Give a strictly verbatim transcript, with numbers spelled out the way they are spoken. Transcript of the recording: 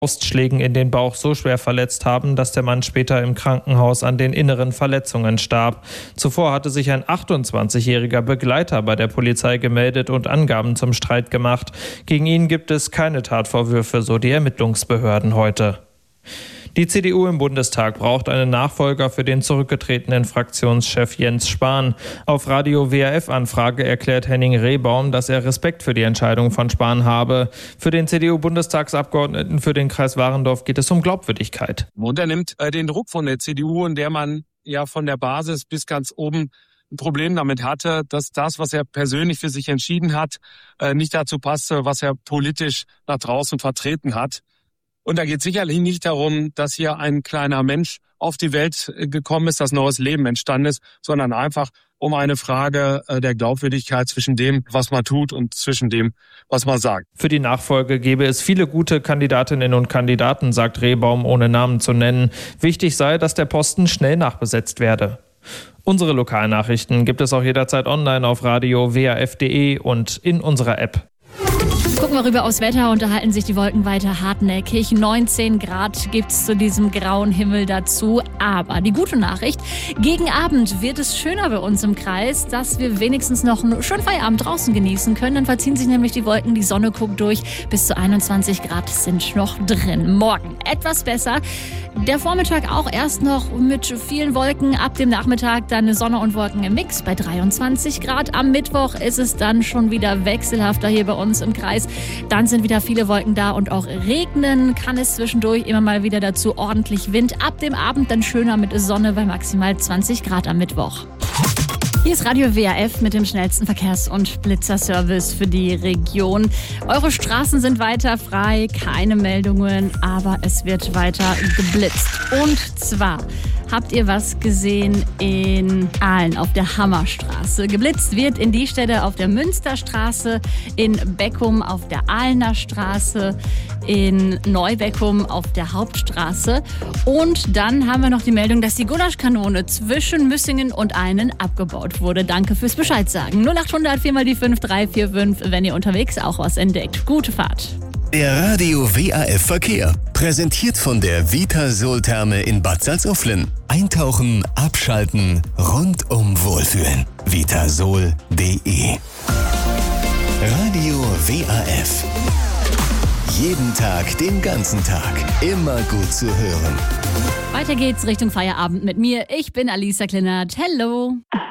Faustschlägen in den Bauch so schwer verletzt haben, dass der Mann später im Krankenhaus an den inneren Verletzungen starb. Zuvor hatte sich ein achtundzwanzigjähriger Begleiter bei der Polizei gemeldet und Angaben zum Streit gemacht. Gegen ihn gibt es keine Tatvorwürfe, so die Ermittlungsbehörden heute. Die C D U im Bundestag braucht einen Nachfolger für den zurückgetretenen Fraktionschef Jens Spahn. Auf Radio W R F-Anfrage erklärt Henning Rehbaum, dass er Respekt für die Entscheidung von Spahn habe. Für den C D U-Bundestagsabgeordneten für den Kreis Warendorf geht es um Glaubwürdigkeit. Und er nimmt äh, den Druck von der C D U, in der man ja von der Basis bis ganz oben ein Problem damit hatte, dass das, was er persönlich für sich entschieden hat, äh, nicht dazu passte, was er politisch nach draußen vertreten hat. Und da geht sicherlich nicht darum, dass hier ein kleiner Mensch auf die Welt gekommen ist, dass neues Leben entstanden ist, sondern einfach um eine Frage der Glaubwürdigkeit zwischen dem, was man tut und zwischen dem, was man sagt. Für die Nachfolge gäbe es viele gute Kandidatinnen und Kandidaten, sagt Rehbaum, ohne Namen zu nennen. Wichtig sei, dass der Posten schnell nachbesetzt werde. Unsere Lokalnachrichten gibt es auch jederzeit online auf radio w r f punkt d e und in unserer App. Gucken wir rüber aufs Wetter, unterhalten sich die Wolken weiter hartnäckig. neunzehn Grad gibt's zu diesem grauen Himmel dazu. Aber die gute Nachricht, gegen Abend wird es schöner bei uns im Kreis, dass wir wenigstens noch einen schönen Feierabend draußen genießen können. Dann verziehen sich nämlich die Wolken, die Sonne guckt durch. Bis zu einundzwanzig Grad sind noch drin. Morgen etwas besser. Der Vormittag auch erst noch mit vielen Wolken. Ab dem Nachmittag dann Sonne und Wolken im Mix bei dreiundzwanzig Grad. Am Mittwoch ist es dann schon wieder wechselhafter hier bei uns im Kreis. Dann sind wieder viele Wolken da und auch regnen kann es zwischendurch immer mal wieder dazu, ordentlich Wind. Ab dem Abend dann schöner mit Sonne bei maximal zwanzig Grad am Mittwoch. Hier ist Radio W R F mit dem schnellsten Verkehrs- und Blitzerservice für die Region. Eure Straßen sind weiter frei, keine Meldungen, aber es wird weiter geblitzt. Und zwar habt ihr was gesehen in Aalen auf der Hammerstraße. Geblitzt wird in die Stelle auf der Münsterstraße, in Beckum auf der Aalener Straße, in Neubeckum auf der Hauptstraße. Und dann haben wir noch die Meldung, dass die Gulaschkanone zwischen Müssingen und Aalen abgebaut wurde. Danke fürs Bescheid sagen. null acht hundert vier mal die fünf drei vier fünf, wenn ihr unterwegs auch was entdeckt. Gute Fahrt. Der Radio W R F Verkehr. Präsentiert von der Vitasol-Therme in Bad Salzuflen. Eintauchen, abschalten, rundum wohlfühlen. vitasol punkt d e. Radio W R F. Jeden Tag, den ganzen Tag. Immer gut zu hören. Weiter geht's Richtung Feierabend mit mir. Ich bin Alisa Kleinert. Hello.